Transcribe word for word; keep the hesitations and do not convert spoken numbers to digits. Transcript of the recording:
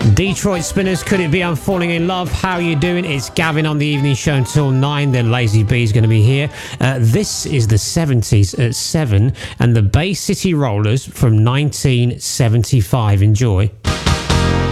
Detroit Spinners, Could It Be I'm Falling in Love? How you doing? It's Gavin on the evening show until nine, then Lazy B's going to be here. Uh, this is the seventies at seven and the Bay City Rollers from nineteen seventy-five. Enjoy.